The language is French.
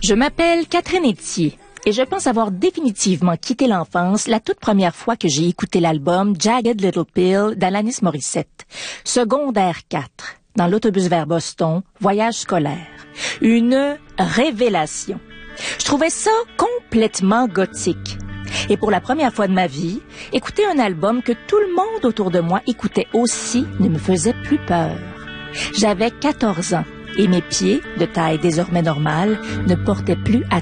Je m'appelle Catherine Etier et je pense avoir définitivement quitté l'enfance la toute première fois que j'ai écouté l'album Jagged Little Pill d'Alanis Morissette. Secondaire 4, dans l'autobus vers Boston, voyage scolaire. Une révélation. Je trouvais ça complètement gothique. Et pour la première fois de ma vie, écouter un album que tout le monde autour de moi écoutait aussi ne me faisait plus peur. J'avais 14 ans et mes pieds, de taille désormais normale, ne portaient plus à